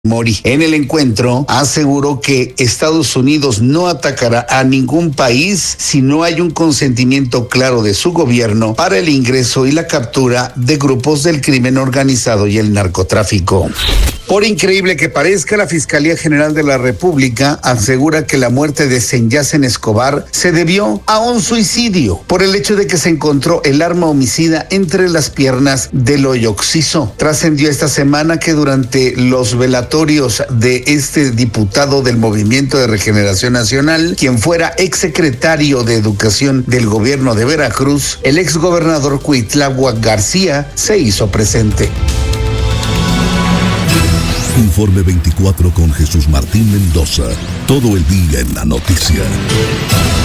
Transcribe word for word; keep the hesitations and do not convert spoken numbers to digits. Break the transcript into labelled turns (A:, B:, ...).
A: Mori. En el encuentro aseguró que Estados Unidos no atacará a ningún país si no hay un consentimiento claro de su gobierno para el ingreso y la captura de grupos del crimen organizado y el narcotráfico. Por increíble que parezca, la Fiscalía General de la República asegura que la muerte de Senyacen Escobar se debió a un suicidio por el hecho de que se encontró el arma homicida entre las piernas del hoyo occiso. Trascendió esta semana que durante los velatorios de este diputado del Movimiento de Regeneración Nacional, quien fuera exsecretario de Educación del gobierno de Veracruz, el exgobernador Cuitláhuac García se hizo presente.
B: Informe veinticuatro con Jesús Martín Mendoza. Todo el día en la noticia.